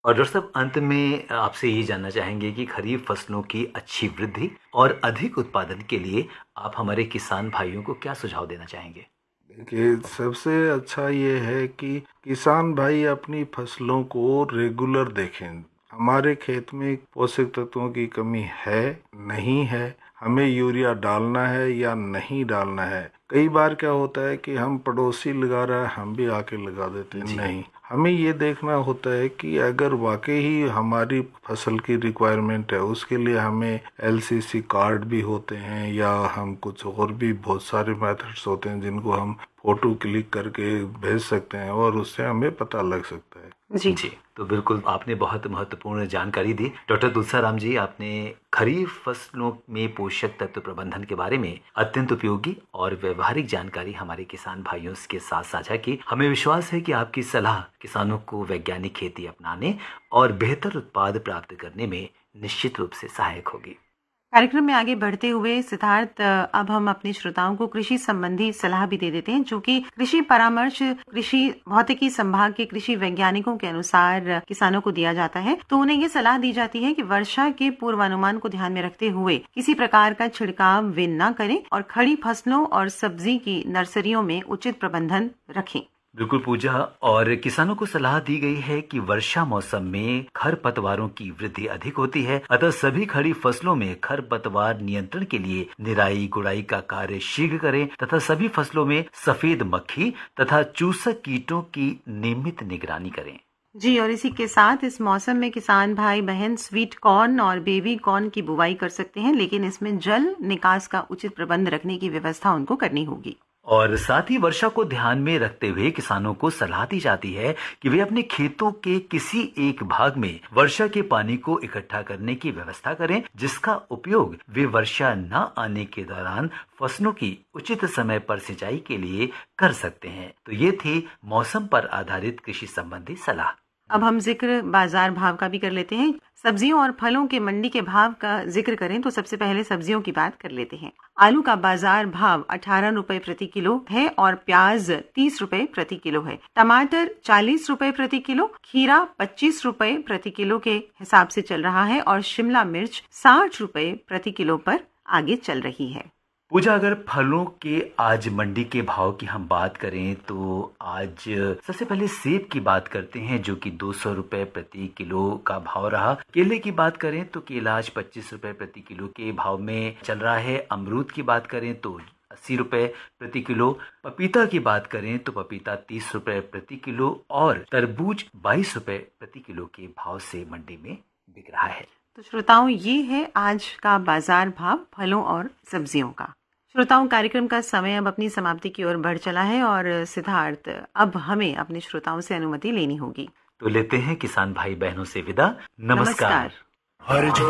और डॉक्टर साहब, अंत में आपसे ये जानना चाहेंगे कि खरीफ फसलों की अच्छी वृद्धि और अधिक उत्पादन के लिए आप हमारे किसान भाइयों को क्या सुझाव देना चाहेंगे? देखिए, सबसे अच्छा ये है कि किसान भाई अपनी फसलों को रेगुलर देखें। हमारे खेत में पोषक तत्वों की कमी है, नहीं है, हमें यूरिया डालना है या नहीं डालना है। कई बार क्या होता है कि हम पड़ोसी लगा रहा है, हम भी आके लगा देते हैं। जी। नहीं, हमें ये देखना होता है कि अगर वाकई ही हमारी फसल की रिक्वायरमेंट है, उसके लिए हमें एलसीसी कार्ड भी होते हैं या हम कुछ और भी बहुत सारे मेथड्स होते हैं जिनको हम फोटो क्लिक करके भेज सकते हैं और उससे हमें पता लग सकता है। जी जी, तो बिल्कुल आपने बहुत महत्वपूर्ण जानकारी दी। डॉक्टर तुलसाराम जी, आपने खरीफ फसलों में पोषक तत्व प्रबंधन के बारे में अत्यंत उपयोगी और व्यवहारिक जानकारी हमारे किसान भाइयों के साथ साझा की। हमें विश्वास है कि आपकी सलाह किसानों को वैज्ञानिक खेती अपनाने और बेहतर उत्पाद प्राप्त करने में निश्चित रूप से सहायक होगी। कार्यक्रम में आगे बढ़ते हुए सिद्धार्थ, अब हम अपने श्रोताओं को कृषि संबंधी सलाह भी दे देते हैं, जो कि कृषि परामर्श कृषि भौतिकी संभाग के कृषि वैज्ञानिकों के अनुसार किसानों को दिया जाता है। तो उन्हें ये सलाह दी जाती है कि वर्षा के पूर्वानुमान को ध्यान में रखते हुए किसी प्रकार का छिड़काव वे न करें और खड़ी फसलों और सब्जी की नर्सरियों में उचित प्रबंधन रखें। बिल्कुल पूजा। और किसानों को सलाह दी गई है कि वर्षा मौसम में खरपतवारों की वृद्धि अधिक होती है, अतः सभी खड़ी फसलों में खरपतवार नियंत्रण के लिए निराई गुड़ाई का कार्य शीघ्र करें तथा सभी फसलों में सफेद मक्खी तथा चूसक कीटों की नियमित निगरानी करें। जी, और इसी के साथ इस मौसम में किसान भाई बहन स्वीट कॉर्न और बेबी कॉर्न की बुवाई कर सकते हैं, लेकिन इसमें जल निकास का उचित प्रबंध रखने की व्यवस्था उनको करनी होगी। और साथ ही वर्षा को ध्यान में रखते हुए किसानों को सलाह दी जाती है कि वे अपने खेतों के किसी एक भाग में वर्षा के पानी को इकट्ठा करने की व्यवस्था करें, जिसका उपयोग वे वर्षा न आने के दौरान फसलों की उचित समय पर सिंचाई के लिए कर सकते हैं। तो ये थी मौसम पर आधारित कृषि संबंधी सलाह। अब हम जिक्र बाजार भाव का भी कर लेते हैं। सब्जियों और फलों के मंडी के भाव का जिक्र करें तो सबसे पहले सब्जियों की बात कर लेते हैं। आलू का बाजार भाव 18 रुपए प्रति किलो है और प्याज 30 रुपए प्रति किलो है। टमाटर 40 रुपए प्रति किलो, खीरा 25 रुपए प्रति किलो के हिसाब से चल रहा है और शिमला मिर्च 60 रुपए प्रति किलो पर आगे चल रही है। पूजा, अगर फलों के आज मंडी के भाव की हम बात करें तो आज सबसे पहले सेब की बात करते हैं, जो कि 200 रुपए प्रति किलो का भाव रहा। केले की बात करें तो केला आज 25 रुपए प्रति किलो के भाव में चल रहा है। अमरूद की बात करें तो 80 रुपए प्रति किलो। पपीता की बात करें तो पपीता 30 रुपए प्रति किलो और तरबूज 22 रुपए प्रति किलो के भाव से मंडी में बिक रहा है। तो श्रोताओं, ये है आज का बाजार भाव फलों और सब्जियों का। श्रोताओं, कार्यक्रम का समय अब अपनी समाप्ति की ओर बढ़ चला है और सिद्धार्थ, अब हमें अपने श्रोताओं से अनुमति लेनी होगी। तो लेते हैं किसान भाई बहनों से विदा। नमस्कार। हर जो